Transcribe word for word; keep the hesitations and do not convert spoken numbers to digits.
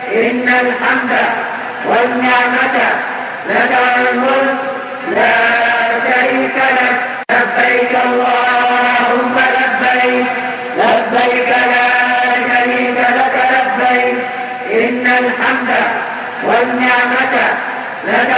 إن الحمد والنعمة لك والملك لا شريك لك. لبيك اللهم لبيك لبيك لا شريك لك لبيك إن الحمد والنعمة لك